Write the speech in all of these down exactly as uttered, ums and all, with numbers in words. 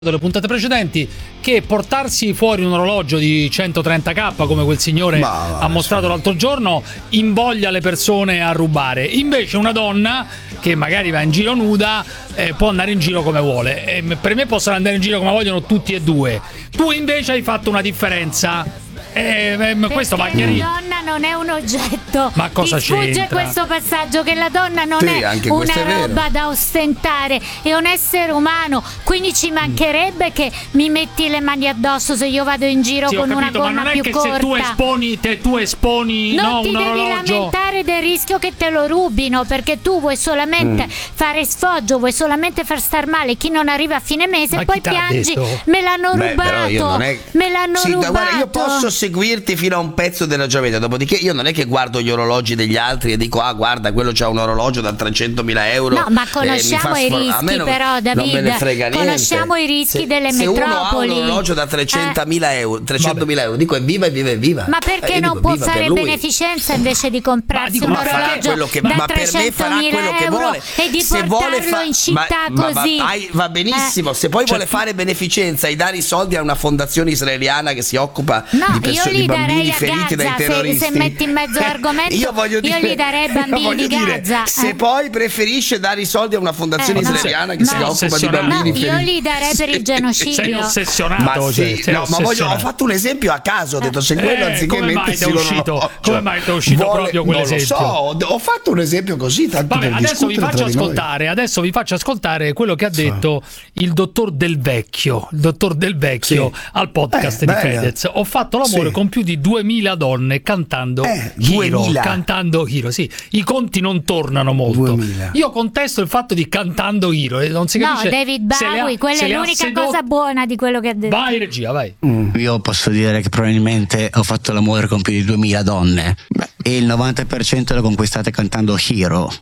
delle puntate precedenti che portarsi fuori un orologio di centotrenta k come quel signore Ma, ha mostrato l'altro giorno invoglia le persone a rubare. Invece una donna che magari va in giro nuda eh, può andare in giro come vuole. E per me possono andare in giro come vogliono tutti e due. Tu invece hai fatto una differenza. Eh, eh, questo va chiarito. La donna non è un oggetto. Ma cosa Ti sfugge c'entra? questo passaggio che la donna non Sì, è anche una questo è vero. roba da ostentare, è un essere umano. Quindi ci mancherebbe che mi metti le mani addosso se io vado in giro Sì, ho con capito, una ma gomma non è più che corta. se tu esponi te, tu esponi non no, ti un devi orologio. lamentare del rischio che te lo rubino, perché tu vuoi solamente Mm. fare sfoggio, vuoi solamente far star male chi non arriva a fine mese Ma e poi chi t'ha piangi. detto? Me l'hanno Beh, rubato. però io non è... Me l'hanno sì, rubato. Guarda, io posso seguirti fino a un pezzo della giornata, dopodiché io non è che guardo gli orologi degli altri e dico ah guarda quello c'ha un orologio da trecentomila euro. No, ma eh, conosciamo mi i fa sfor- rischi, a me non, però, non David, me ne frega niente. conosciamo i rischi se, delle se metropoli. uno ha un orologio da trecentomila euro, trecentomila euro, dico evviva, evviva, evviva. Ma perché Eh, io non dico, può viva per fare lui. beneficenza invece di comprarsi dico, un ma farà orologio quello che- da ma per me farà quello trecentomila che euro vuole. e di Se portarlo vuole fa- in città ma- ma- così? ma- vai- va benissimo. Eh. Se poi Cioè, vuole fare beneficenza e dare i soldi a una fondazione israeliana che si occupa No, di, io perso- li di bambini darei a feriti dai Gaza, se, terroristi. se metti in mezzo l'argomento io voglio dire, io gli darei ai bambini voglio di dire, Gaza. se eh. poi preferisce dare i soldi a una fondazione Eh, no. israeliana che No. si occupa di Ossessionato. bambini No, io feriti. li darei per il genocidio. Sei ossessionato, Ma cioè, sì, sei no, ma voglio, ho ossessionato. fatto un esempio a caso, ho detto se quello Eh, anziché come mai mettersi ti è uscito- l'orologio, come mai ti è uscito vuole- proprio non lo quell'esempio? so, ho, ho fatto un esempio così tanto Vabbè, per adesso vi discutere faccio tra di noi. ascoltare, adesso vi faccio ascoltare quello che ha detto il dottor Del Vecchio, il dottor Del Vecchio Sì. al podcast Eh, di bene. Fedez. Ho fatto l'amore Sì. con più di duemila donne cantando Eh, Hiro, duemila. cantando Hiro. Sì, i conti non tornano molto. duemila. Io contesto il fatto di cantando Hiro e non si No, capisce David se le ha- Bowie, quella se è le ha l'unica sedotto- cosa buona di quello che ha detto. Vai regia, vai. Io posso dire che probabilmente ho fatto l'amore con più di duemila donne e il novanta per cento le ho conquistate cantando Hero.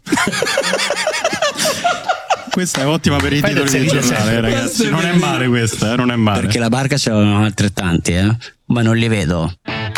Questa è ottima per i Fedez titoli del ride giornale, sempre. ragazzi. Non è male questa, eh, non è male. Perché la barca ce l'avevano altrettanti, eh? Ma non li vedo.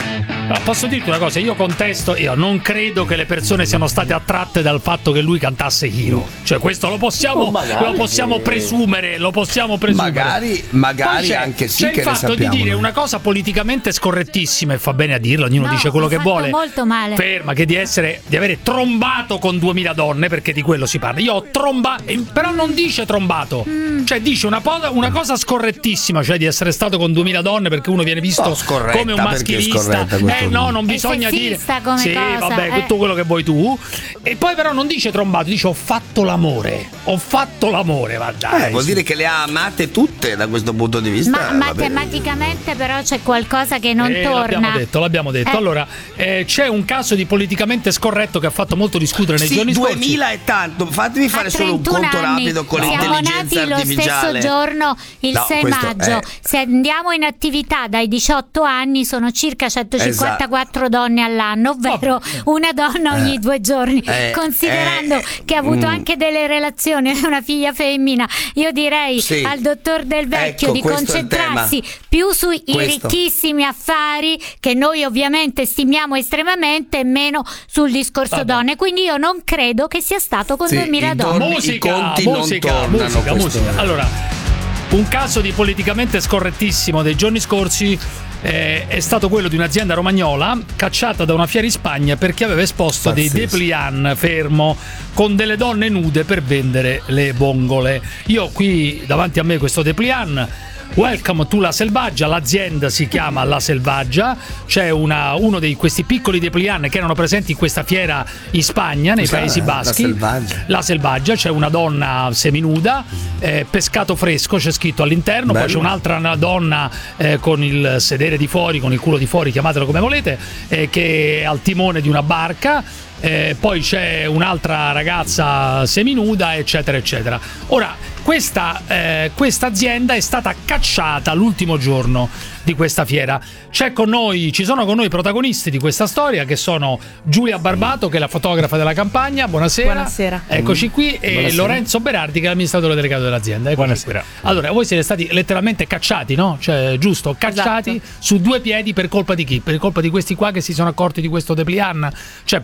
Ma posso dirti una cosa, io contesto, io non credo che le persone siano state attratte dal fatto che lui cantasse Hiro. Cioè questo lo possiamo, Oh, magari lo possiamo che- presumere, lo possiamo presumere. Magari, magari Poi c'è- anche sì c'è che il ne fatto di sappiamo. dire una cosa politicamente scorrettissima e fa bene a dirlo, ognuno No, dice quello hai che fatto vuole. molto male. Ferma, che di essere di avere trombato con duemila donne, perché di quello si parla. Io ho trombato, però non dice trombato. Mm. Cioè dice una, po- una cosa scorrettissima, cioè di essere stato con duemila donne perché uno viene visto No, scorretta, come un perché è maschilista. scorretta questo? Eh no, non È bisogna dire. sessista come sì, cosa, vabbè, eh. tutto quello che vuoi tu. E poi però non dice trombato, dice ho fatto l'amore. Ho fatto l'amore, va dai. Eh, vuol su. dire che le ha amate tutte da questo punto di vista. Ma va bene. matematicamente però c'è qualcosa che non Eh, torna. l'abbiamo detto, l'abbiamo detto. Eh. Allora, eh, c'è un caso di politicamente scorretto che ha fatto molto discutere nei Sì, giorni scorsi. duemila e tanto. Fatemi fare A solo un trentuno conto anni. rapido con Siamo l'intelligenza nati lo artificiale. stesso giorno, il No, sei questo maggio. è- Se andiamo in attività dai diciotto anni sono circa centocinquantaquattro donne all'anno, ovvero una donna ogni Eh. due giorni. Eh, Considerando eh, che ha avuto mm. anche delle relazioni, una figlia femmina, io direi Sì. al dottor Del Vecchio Ecco, di questo è il concentrarsi più sui Questo. ricchissimi affari che noi ovviamente stimiamo estremamente e meno sul discorso Vabbè. donne. Quindi io non credo che sia stato con Sì, duemila i donne. torni- Musica, i conti non musica, tornano, musica, questo musica. è. Allora, un caso di politicamente scorrettissimo dei giorni scorsi eh, è stato quello di un'azienda romagnola cacciata da una fiera in Spagna perché aveva esposto dei Pazzesco. dépliant fermo con delle donne nude per vendere le bongole. Io ho qui davanti a me questo dépliant. Welcome to La Selvaggia, l'azienda si chiama La Selvaggia, c'è una, uno di questi piccoli dépliant che erano presenti in questa fiera in Spagna, nei Cos'è? Paesi La Baschi. Selvaggia. La Selvaggia, c'è una donna seminuda, eh, pescato fresco c'è scritto all'interno, Bello. poi c'è un'altra donna eh, con il sedere di fuori, con il culo di fuori, chiamatelo come volete, eh, che è al timone di una barca. Eh, poi c'è un'altra ragazza seminuda, eccetera eccetera. Ora questa, eh, questa azienda è stata cacciata l'ultimo giorno di questa fiera. C'è con noi, ci sono con noi i protagonisti di questa storia che sono Giulia Barbato, che è la fotografa della campagna. Buonasera. Buonasera. Eccoci qui. E Buonasera. Lorenzo Berardi, che è l'amministratore delegato dell'azienda. Eccoci Buonasera. qui. Allora, voi siete stati letteralmente cacciati, no? Cioè, giusto, cacciati Esatto. su due piedi per colpa di chi? Per colpa di questi qua che si sono accorti di questo dépliant? Cioè, per una forma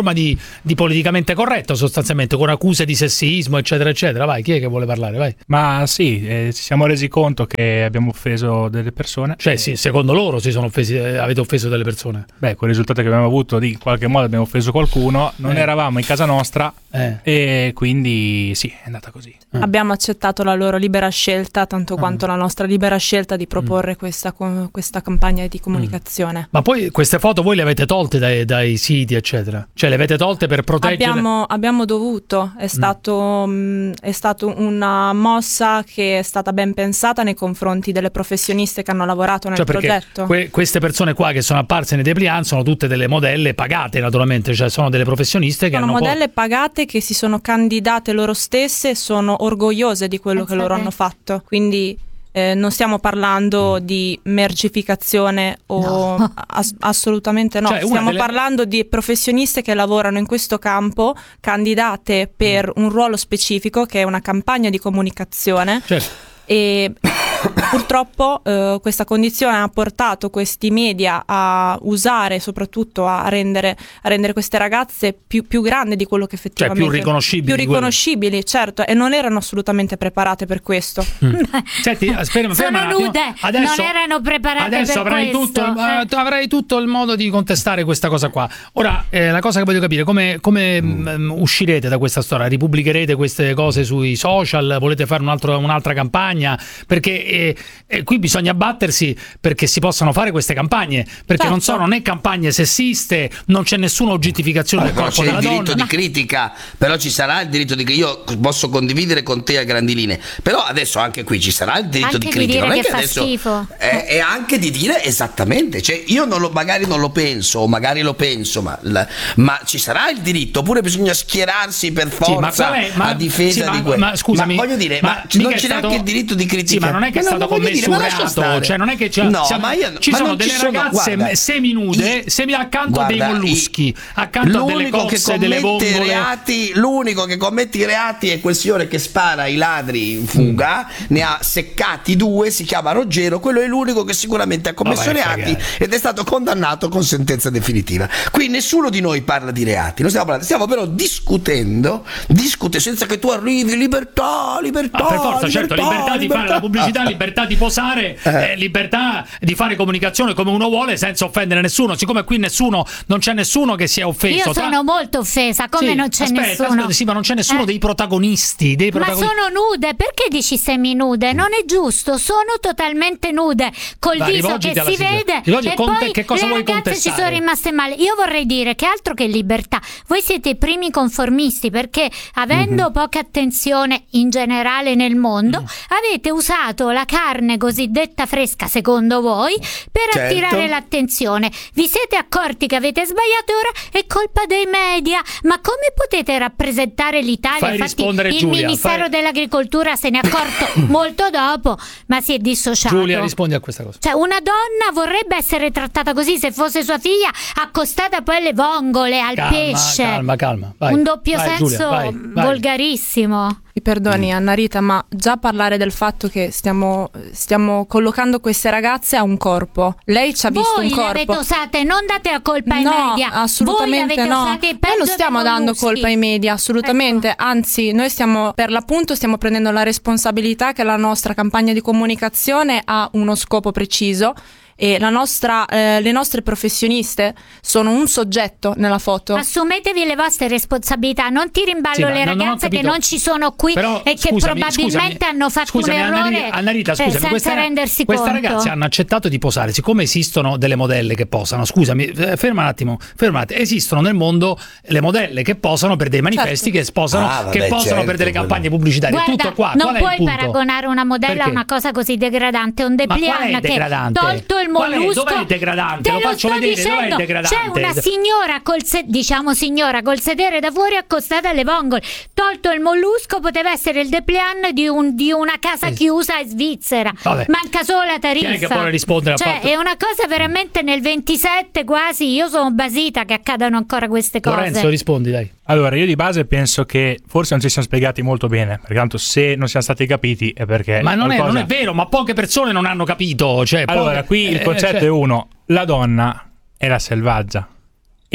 forma di, di politicamente corretto sostanzialmente, con accuse di sessismo eccetera eccetera. Vai, chi è che vuole parlare? Vai. Ma sì, eh, ci siamo resi conto che abbiamo offeso delle persone. Cioè sì, secondo loro si sono offesi, eh, avete offeso delle persone? Beh, con il risultato che abbiamo avuto di in qualche modo abbiamo offeso qualcuno, non Eh. eravamo in casa nostra Eh. e quindi sì, è andata così. Abbiamo accettato la loro libera scelta, tanto Ah. quanto la nostra libera scelta di proporre Mm. questa, co- questa campagna di comunicazione. Ma poi queste foto voi le avete tolte dai, dai siti eccetera? Cioè le avete tolte per proteggere? Abbiamo, abbiamo dovuto, è stato, mh, è stato una mossa che è stata ben pensata nei confronti delle professioniste che hanno lavorato nel Cioè perché progetto. que- queste persone qua che sono apparse nei dépliant sono tutte delle modelle pagate naturalmente, cioè sono delle professioniste che Sono hanno po- modelle pagate che si sono candidate loro stesse e sono orgogliose di quello che Pensate. loro hanno fatto. Quindi eh, non stiamo parlando di mercificazione o No. as- assolutamente no. Cioè, una Stiamo delle- parlando di professioniste che lavorano in questo campo, candidate per un ruolo specifico che è una campagna di comunicazione. Certo. E purtroppo eh, questa condizione ha portato questi media a usare, soprattutto a rendere, a rendere queste ragazze più, più grandi di quello che Cioè effettivamente più riconoscibili più di quello- riconoscibili, certo, e non erano assolutamente preparate per questo. Senti, ferma, ferma Sono un attimo. nude, Adesso, non erano preparate adesso per avrai questo. tutto, Eh. eh, avrai tutto il modo di contestare questa cosa qua. Ora, eh, la cosa che voglio capire, come, come mm, uscirete da questa storia? Ripubblicherete queste cose sui social? Volete fare un altro- un'altra campagna? Perché eh, eh, qui bisogna battersi perché si possano fare queste campagne, perché Certo. non sono né campagne sessiste, non c'è nessuna oggettificazione del Però corpo c'è il della diritto donna. di critica, però ci sarà il diritto di critica. Io posso condividere con te a grandi linee, però adesso anche qui ci sarà il diritto Anche di di critica. dire Non è che che fa adesso schifo. è, è anche di dire esattamente, cioè io non lo, magari non lo penso, o magari lo penso, ma, la- ma ci sarà il diritto, oppure bisogna schierarsi per Sì, ma forza qual è- ma- a difesa sì, ma- di quello. ma scusami, ma voglio dire, ma ma, mica non è c'è stato- neanche il diritto di critica. Sì, ma non è che è stato no, voglio commesso dire, un ma lascia reato, stare. cioè non è che c'è, No, siamo- ma io- ci ma sono non ci delle sono- ragazze guarda, seminude, i- semi accanto Guarda, a dei molluschi, i- accanto a delle l'unico che cozze, delle commette i vongole. reati, l'unico che commette i reati è quel signore che spara ai ladri in fuga, Mm. ne ha seccati due, si chiama Ruggero, quello è l'unico che sicuramente ha commesso Vabbè, reati cagare. ed è stato condannato con sentenza definitiva. Qui nessuno di noi parla di reati, non stiamo parlando, stiamo però discutendo, discute senza che tu arrivi libertà, libertà, Ah, per forza, certo, libertà di fare la pubblicità, Ah. libertà di posare, Eh. eh, libertà di fare comunicazione come uno vuole senza offendere nessuno. Siccome qui nessuno, non c'è nessuno che sia offeso. Io tra- sono molto offesa, come Sì, non c'è aspetta, nessuno? aspetta, sì, ma non c'è nessuno Eh. dei protagonisti, dei Ma protagonisti. sono nude, perché dici seminude? Non è giusto, sono totalmente nude, col Dai, viso rivolgiti che alla si sigla. vede Rivolgi- e conte- poi che cosa le vuoi ragazze ci contestare? sono rimaste male. Io vorrei dire che altro che libertà, voi siete i primi conformisti perché avendo Mhm. poca attenzione in generale nel mondo, Mm. avete usato la carne cosiddetta fresca, secondo voi, per Certo. attirare l'attenzione. Vi siete accorti che avete sbagliato e ora è colpa dei media. Ma come potete rappresentare l'Italia? Fai Infatti rispondere il Giulia, Ministero fai- dell'Agricoltura se ne è accorto molto dopo, ma si è dissociato. Giulia, rispondi a questa cosa. Cioè, una donna vorrebbe essere trattata così se fosse sua figlia, accostata poi alle vongole, al Calma, pesce. calma, calma. Vai. Un doppio Vai, senso Giulia, vai, vai. volgarissimo. Mi perdoni Anna Rita, ma già parlare del fatto che stiamo, stiamo collocando queste ragazze a un corpo. Lei ci ha visto Voi un le corpo. avete usate, non date la colpa ai No, media. assolutamente Voi le avete no. usate Noi peggio non stiamo dei dando molluschi. colpa ai media, assolutamente. Ecco. Anzi, noi stiamo, per l'appunto, stiamo prendendo la responsabilità che la nostra campagna di comunicazione ha uno scopo preciso. E la nostra, eh, le nostre professioniste sono un soggetto nella foto. Assumetevi le vostre responsabilità, non tiri in ballo Sì, ma le non- non ho ragazze che capito. non ci sono qui Però, e che scusami, probabilmente scusami, hanno fatto scusami, un errore Annarita, Annarita, eh, scusami, senza queste, rendersi queste conto. ragazze hanno accettato di posare, siccome esistono delle modelle che posano, scusami, eh, ferma un attimo, ferma un attimo, esistono nel mondo le modelle che posano per dei manifesti, Certo. che sposano, Ah, vabbè, che posano certo, per delle quello. campagne pubblicitarie. Guarda, Tutto qua, non qual è puoi il punto? paragonare una modella Perché? a una cosa così degradante, un Ma qual è dépliant che degradante? tolto il Qual è? mollusco. Dov'è il degradante? Te Lo lo faccio sto vedere, dov'è il dicendo. degradante? C'è una signora col se- diciamo signora col sedere da fuori accostata alle vongole. Tolto il mollusco poteva essere il dépliant di, un, di una casa Eh. chiusa in Svizzera. Vabbè. Manca solo la tariffa. Chi è che vuole rispondere a Cioè, fatto? è una cosa veramente nel ventisette quasi. Io sono basita che accadano ancora queste cose. Lorenzo, rispondi, dai. Allora, io di base penso che forse non ci siamo spiegati molto bene, perché tanto se non siamo stati capiti è perché Ma non è, qualcosa- non è vero, ma poche persone non hanno capito. Cioè, Allora, poche- qui il eh, concetto cioè- è uno: la donna è la selvaggia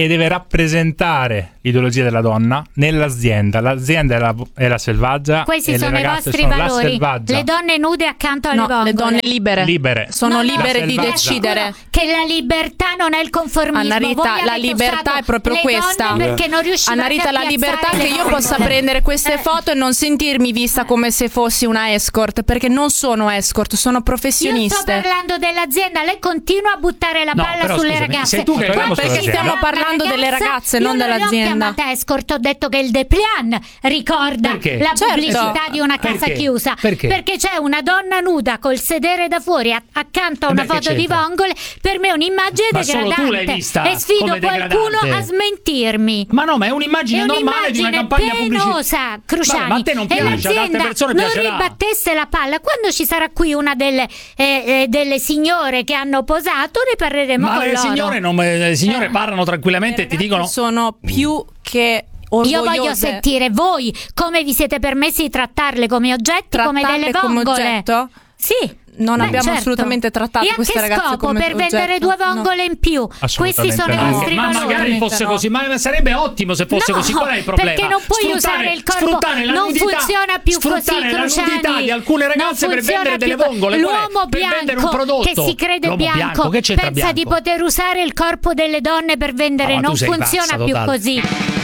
e deve rappresentare l'ideologia della donna nell'azienda. L'azienda è la, è la selvaggia. Questi e sono le i ragazze vostri sono la valori. selvaggia. Le donne nude accanto alle No, vongole. le donne libere. Libere. Sono No, no, libere la di selvaggia. decidere. Che la libertà non è il conformismo. Anna Rita, Voi la avete libertà usato è proprio le questa. donne perché non riuscivate Anna Rita, a la piazzare libertà le che io vongole. possa prendere queste Eh. foto e non sentirmi vista come se fossi una escort, perché non sono escort, sono Io sto professioniste. parlando dell'azienda, lei continua a buttare la No, palla però sulle scusami, ragazze. sei tu che Quando parliamo si sull'azienda. chiama Stiamo parlando ragazza, delle ragazze, io non dell'azienda. Non l'ho chiamata escort, ho detto che il Deplan ricorda Perché? la Certo. pubblicità di una casa Perché? chiusa. Perché? Perché c'è una donna nuda col sedere da fuori a- accanto a una Eh beh, che foto di c'entra? vongole. Per me è un'immagine Ma solo tu degradante. l'hai vista e sfido come qualcuno degradante. a smentirmi. Ma no, ma è un'immagine È normale di una un'immagine campagna pubblicitaria. penosa, Cruciani. Vabbè, ma a te non e piace, ad altre l'azienda persone non piacerà. ribattesse la palla. Quando ci sarà qui una delle, eh, eh, delle signore che hanno posato, ne parleremo Ma con le loro. signore, non, le signore parlano tranquillamente e ti dicono sono più che Io orgogliose. voglio sentire voi come vi siete permessi di trattarle come oggetti, come Trattarle delle come vongole. oggetto? Sì. Non Beh, abbiamo certo. assolutamente trattato E a queste che ragazze scopo? come Per vendere oggetto? due vongole in più. Questi sono i no. vostri ma valori. magari fosse no. così, ma sarebbe ottimo se fosse No, così. Qual è il problema? perché non puoi Sfruttare- usare il corpo, sfruttare la non nudità- funziona più così, sfruttare la Cruciani. nudità di alcune Non ragazze per funziona vendere delle più co- vongole. Qual è? L'uomo Per vendere un bianco prodotto. che si crede L'uomo bianco, bianco, che c'entra pensa di bianco? poter usare il corpo delle donne per vendere, Ah, ma tu non sei funziona pazza più totale. così.